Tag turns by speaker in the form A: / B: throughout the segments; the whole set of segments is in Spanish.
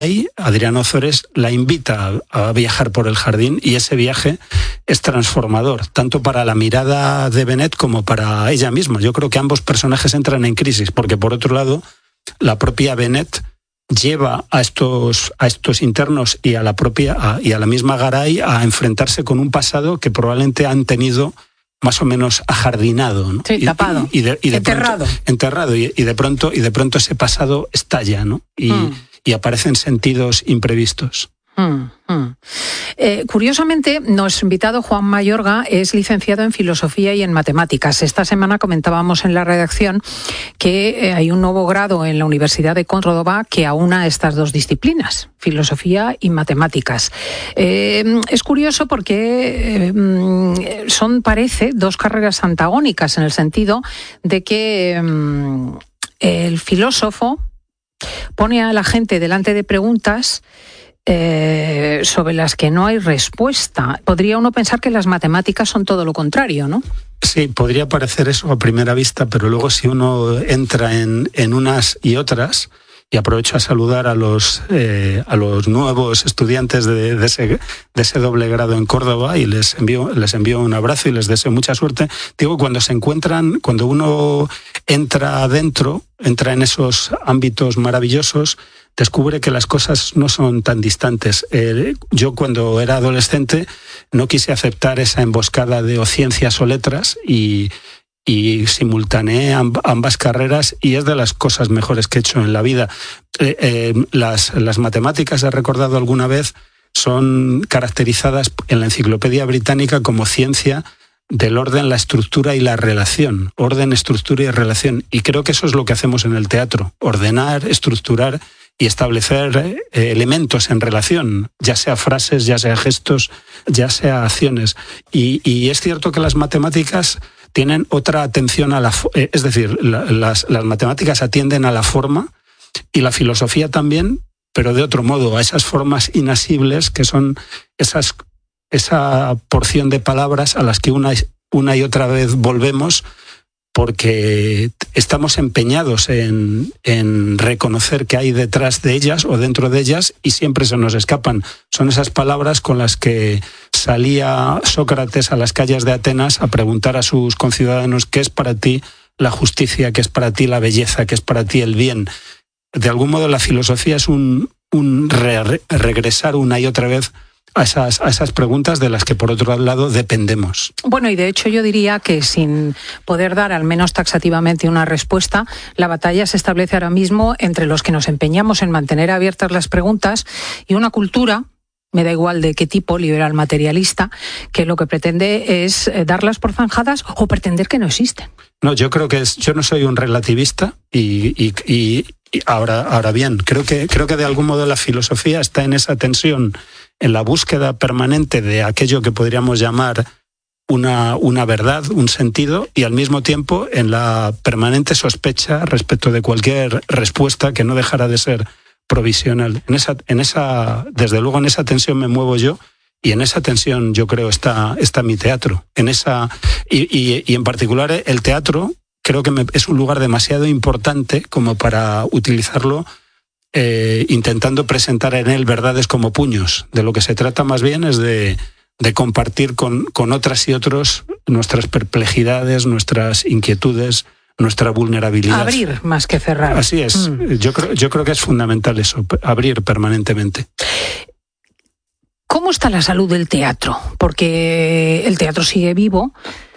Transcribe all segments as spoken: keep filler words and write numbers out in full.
A: Ahí Adriana Ozores la invita a, a viajar por el jardín y ese viaje es transformador, tanto para la mirada de Bennett como para ella misma. Yo creo que ambos personajes entran en crisis, porque por otro lado, la propia Bennett lleva a estos, a estos internos y a la propia a, y a la misma Garay a enfrentarse con un pasado que probablemente han tenido más o menos ajardinado, ¿no?
B: Sí,
A: y,
B: tapado,
A: y de, y de
B: enterrado.
A: Pronto, enterrado y, y de pronto y de pronto ese pasado estalla, ¿no? Y, mm. y aparecen sentidos imprevistos.
B: Mm, mm. Eh, curiosamente, nuestro invitado Juan Mayorga es licenciado en Filosofía y en Matemáticas. Esta semana comentábamos en la redacción que eh, hay un nuevo grado en la Universidad de Córdoba que aúna estas dos disciplinas, Filosofía y Matemáticas. Eh, es curioso porque eh, son, parece, dos carreras antagónicas en el sentido de que eh, el filósofo pone a la gente delante de preguntas Eh, sobre las que no hay respuesta. Podría uno pensar que las matemáticas son todo lo contrario, ¿no?
A: Sí, podría parecer eso a primera vista, pero luego si uno entra en, en unas y otras, y aprovecho a saludar a los eh, a los nuevos estudiantes de, de, ese, de ese doble grado en Córdoba, y les envío les envío un abrazo y les deseo mucha suerte. Digo, cuando se encuentran, cuando uno entra adentro, entra en esos ámbitos maravillosos, descubre que las cosas no son tan distantes. Eh, yo cuando era adolescente no quise aceptar esa emboscada de o ciencias o letras y, y simultaneé amb- ambas carreras, y es de las cosas mejores que he hecho en la vida. Eh, eh, las, las matemáticas, he recordado alguna vez, son caracterizadas en la Enciclopedia Británica como ciencia del orden, la estructura y la relación. Orden, estructura y relación. Y creo que eso es lo que hacemos en el teatro. Ordenar, estructurar y establecer eh, elementos en relación, ya sea frases, ya sea gestos, ya sea acciones. Y, y es cierto que las matemáticas tienen otra atención a la... Eh, es decir, la, las, las matemáticas atienden a la forma, y la filosofía también, pero de otro modo, a esas formas inasibles que son esas, esa porción de palabras a las que una, una y otra vez volvemos, porque estamos empeñados en, en reconocer qué hay detrás de ellas o dentro de ellas, y siempre se nos escapan. Son esas palabras con las que salía Sócrates a las calles de Atenas a preguntar a sus conciudadanos qué es para ti la justicia, qué es para ti la belleza, qué es para ti el bien. De algún modo la filosofía es un, un re- regresar una y otra vez a esas, a esas preguntas de las que por otro lado dependemos.
B: Bueno, y de hecho yo diría que sin poder dar al menos taxativamente una respuesta, la batalla se establece ahora mismo entre los que nos empeñamos en mantener abiertas las preguntas y una cultura, me da igual de qué tipo, liberal materialista, que lo que pretende es darlas por zanjadas o pretender que no existen.
A: No, yo creo que es, yo no soy un relativista y, y, y, y ahora, ahora bien, creo que, creo que de algún modo la filosofía está en esa tensión, en la búsqueda permanente de aquello que podríamos llamar una, una verdad, un sentido, y al mismo tiempo en la permanente sospecha respecto de cualquier respuesta que no dejara de ser provisional. En esa, en esa, desde luego en esa tensión me muevo yo, y en esa tensión yo creo está, está mi teatro. En esa, y, y, y en particular el teatro creo que me, es un lugar demasiado importante como para utilizarlo Eh, intentando presentar en él verdades como puños. De lo que se trata más bien es de, de compartir con, con otras y otros nuestras perplejidades, nuestras inquietudes, nuestra vulnerabilidad.
B: Abrir más que cerrar.
A: Así es. Mm. Yo creo, yo creo que es fundamental eso, abrir permanentemente.
B: ¿Cómo está la salud del teatro? Porque el teatro sigue vivo,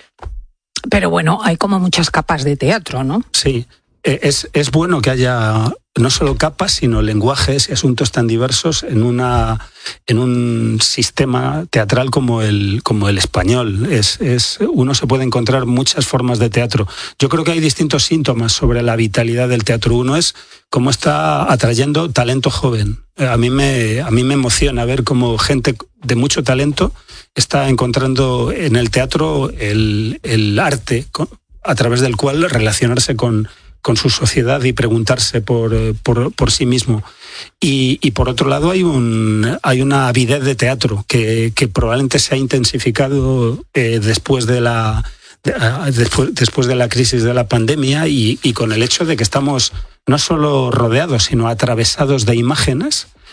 B: pero bueno, hay como muchas capas de teatro, ¿no?
A: Sí. Es, es bueno que haya no solo capas, sino lenguajes y asuntos tan diversos en una en un sistema teatral como el como el español. Es, es uno se puede encontrar muchas formas de teatro. Yo creo que hay distintos síntomas sobre la vitalidad del teatro. Uno es cómo está atrayendo talento joven. A mí me a mí me emociona ver cómo gente de mucho talento está encontrando en el teatro el, el arte a través del cual relacionarse con con su sociedad y preguntarse por, por, por sí mismo. Y, y por otro lado hay un hay una avidez de teatro que, que probablemente se ha intensificado eh, después de la de, uh, después, después de la crisis de la pandemia y, y con el hecho de que estamos no solo rodeados, sino atravesados de imágenes